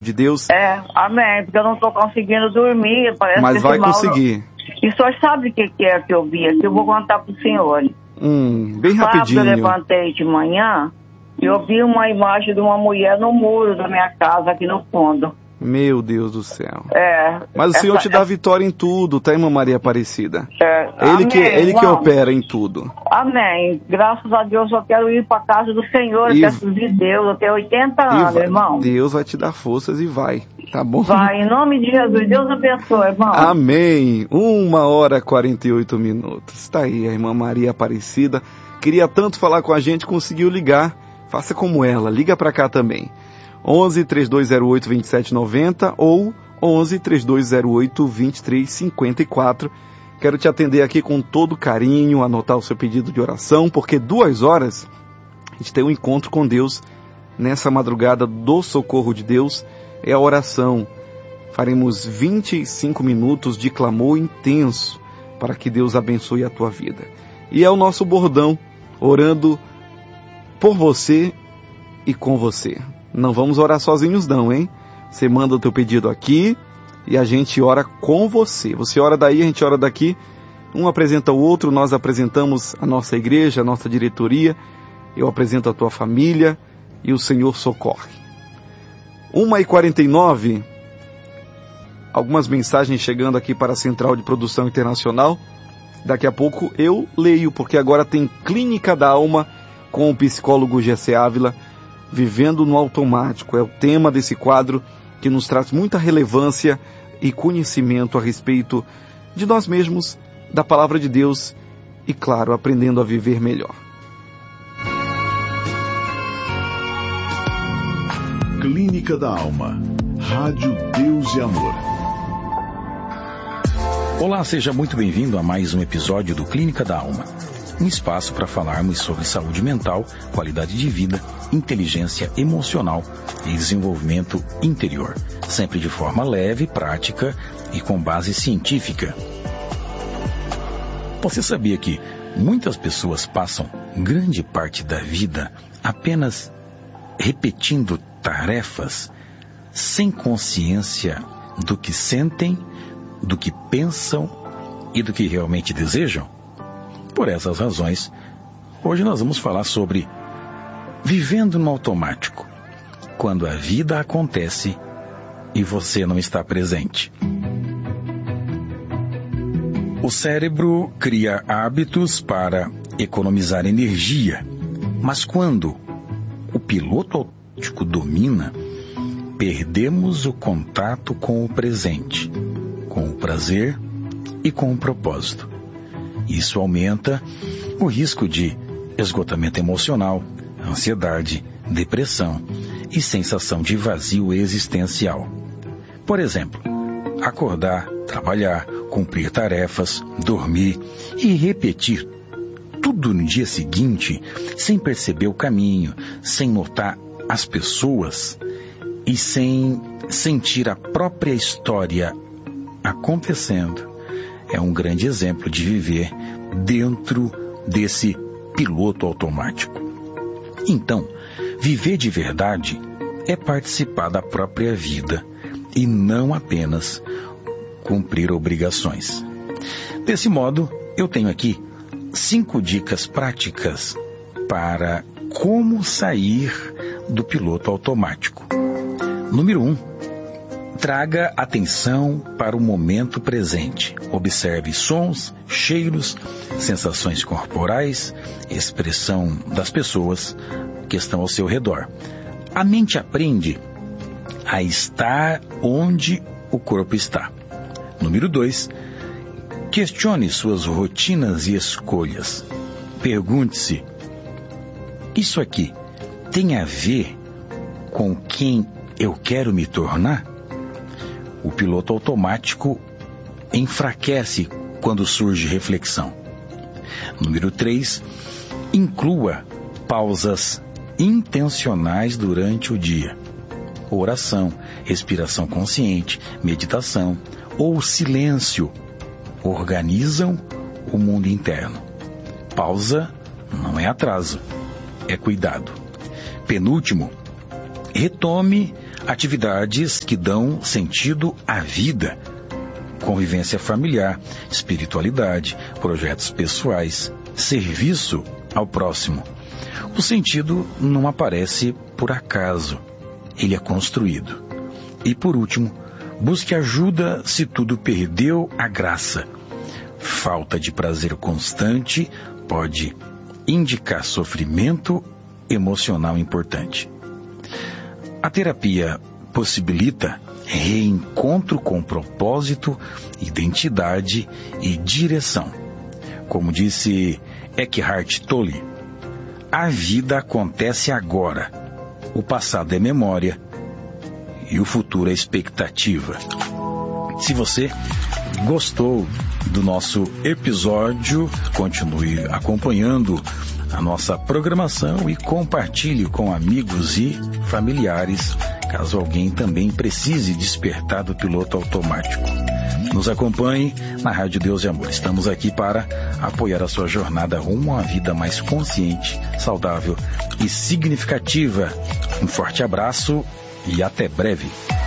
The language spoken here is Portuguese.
de Deus. Amém, porque eu não estou conseguindo dormir. Mas vai conseguir. E o senhor sabe o que é que eu vi aqui? Eu vou contar para o senhor. Bem rapidinho. Eu levantei de manhã e eu vi uma imagem de uma mulher no muro da minha casa aqui no fundo. Meu Deus do céu. Mas o Senhor te dá vitória em tudo, tá, irmã Maria Aparecida? Ele que opera em tudo. Amém. Graças a Deus eu quero ir para casa do Senhor, eu quero servir Deus. Eu tenho 80 anos, irmão. Deus vai te dar forças e vai, tá bom? Vai, em nome de Jesus. Deus abençoe, irmão. Amém. 1h40 Está aí a irmã Maria Aparecida. Queria tanto falar com a gente, conseguiu ligar. Faça como ela, liga para cá também. 11-3208-2790 ou 11-3208-2354. Quero te atender aqui com todo carinho, anotar o seu pedido de oração, porque 2 horas a gente tem um encontro com Deus nessa madrugada do socorro de Deus. É a oração. Faremos 25 minutos de clamor intenso para que Deus abençoe a tua vida. E é o nosso bordão, orando por você e com você. Não vamos orar sozinhos não, hein? Você manda o teu pedido aqui e a gente ora com você. Você ora daí, a gente ora daqui. Um apresenta o outro, nós apresentamos a nossa igreja, a nossa diretoria. Eu apresento a tua família e o Senhor socorre. 1h49. Algumas mensagens chegando aqui para a Central de Produção Internacional. Daqui a pouco eu leio, porque agora tem Clínica da Alma com o psicólogo Gessé Ávila. Vivendo no automático, é o tema desse quadro que nos traz muita relevância e conhecimento a respeito de nós mesmos, da palavra de Deus e, claro, aprendendo a viver melhor. Clínica da Alma, Rádio Deus e Amor. Olá, seja muito bem-vindo a mais um episódio do Clínica da Alma. Um espaço para falarmos sobre saúde mental, qualidade de vida, inteligência emocional e desenvolvimento interior, sempre de forma leve, prática e com base científica. Você sabia que muitas pessoas passam grande parte da vida apenas repetindo tarefas sem consciência do que sentem, do que pensam e do que realmente desejam? Por essas razões, hoje nós vamos falar sobre vivendo no automático, quando a vida acontece e você não está presente. O cérebro cria hábitos para economizar energia, mas quando o piloto automático domina, perdemos o contato com o presente, com o prazer e com o propósito. Isso aumenta o risco de esgotamento emocional, ansiedade, depressão e sensação de vazio existencial. Por exemplo, acordar, trabalhar, cumprir tarefas, dormir e repetir tudo no dia seguinte, sem perceber o caminho, sem notar as pessoas e sem sentir a própria história acontecendo, é um grande exemplo de viver dentro desse piloto automático. Então, viver de verdade é participar da própria vida e não apenas cumprir obrigações. Desse modo, eu tenho aqui 5 dicas práticas para como sair do piloto automático. Número 1. Traga atenção para o momento presente. Observe sons, cheiros, sensações corporais, expressão das pessoas que estão ao seu redor. A mente aprende a estar onde o corpo está. Número 2. Questione suas rotinas e escolhas. Pergunte-se: isso aqui tem a ver com quem eu quero me tornar? O piloto automático enfraquece quando surge reflexão. Número 3. Inclua pausas intencionais durante o dia. Oração, respiração consciente, meditação ou silêncio organizam o mundo interno. Pausa não é atraso, é cuidado. Penúltimo, retome atividades que dão sentido à vida, convivência familiar, espiritualidade, projetos pessoais, serviço ao próximo. O sentido não aparece por acaso, ele é construído. E por último, busque ajuda se tudo perdeu a graça. Falta de prazer constante pode indicar sofrimento emocional importante. A terapia possibilita reencontro com propósito, identidade e direção. Como disse Eckhart Tolle, a vida acontece agora, o passado é memória e o futuro é expectativa. Se você gostou do nosso episódio, continue acompanhando a nossa programação e compartilhe com amigos e familiares, caso alguém também precise despertar do piloto automático. Nos acompanhe na Rádio Deus e Amor. Estamos aqui para apoiar a sua jornada rumo a uma vida mais consciente, saudável e significativa. Um forte abraço e até breve.